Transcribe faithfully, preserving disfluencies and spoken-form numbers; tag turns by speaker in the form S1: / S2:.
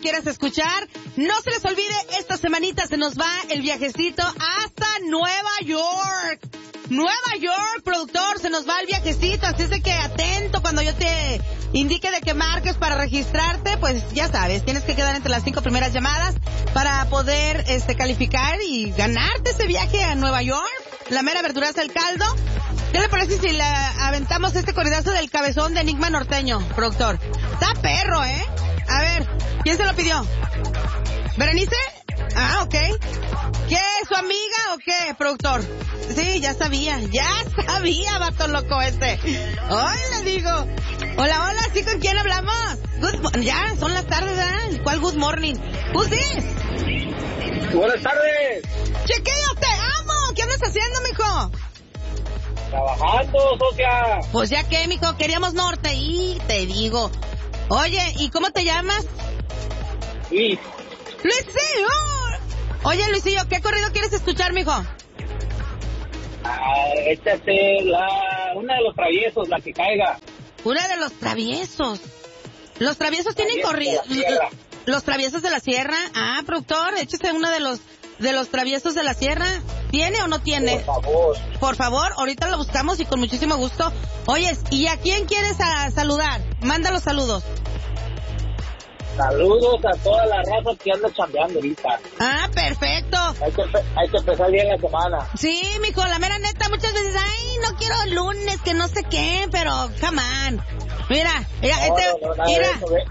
S1: quieras escuchar. No se les olvide, esta semanita se nos va el viajecito hasta Nueva York. Nueva York, productor, se nos va el viajecito, así es de que atento cuando yo te indique de que marques para registrarte, pues ya sabes, tienes que quedar entre las cinco primeras llamadas para poder este calificar y ganarte ese viaje a Nueva York. La mera verduraza del caldo. ¿Qué le parece si le aventamos este corridazo del cabezón de Enigma Norteño, productor? Está perro, ¿eh? A ver, ¿quién se lo pidió? ¿Berenice? Ah, ok. ¿Qué? ¿Su amiga o qué, productor? Sí, ya sabía, ya sabía, vato loco este. Hoy le digo. Hola, hola, ¿sí con quién hablamos? Good mo- ya, son las tardes, ¿verdad? ¿Cuál good morning? Who's this?
S2: Buenas tardes.
S1: Chiquillo, te amo. ¿Qué andas haciendo, mijo?
S2: Trabajando, socia.
S1: Pues ya que, mijo, queríamos norte y te digo. Oye, ¿y cómo te llamas?
S2: Luis.
S1: Luisillo. Oye, Luisillo, ¿qué corrido quieres escuchar, mijo?
S2: Ah, échate la, una de los traviesos, la que caiga.
S1: Una de los traviesos. Los traviesos tienen
S2: Traviesos
S1: corrido.
S2: de la sierra.
S1: Los traviesos de la sierra. Ah, productor, échese uno de los de los traviesos de la sierra. ¿Tiene o no tiene?
S2: Por favor.
S1: Por favor, ahorita lo buscamos y con muchísimo gusto. Oyes, ¿y a quién quieres a saludar? Manda los saludos.
S2: Saludos a toda la raza que anda chambeando ahorita.
S1: Ah, perfecto.
S2: Hay que, empe- hay que empezar bien la semana.
S1: Sí, mijo, la mera neta, muchas veces, ay, no quiero lunes, que no sé qué, pero, come on. Mira, mira,
S2: No,
S1: este,
S2: no, no, nada de
S1: mira,
S2: eso, ve.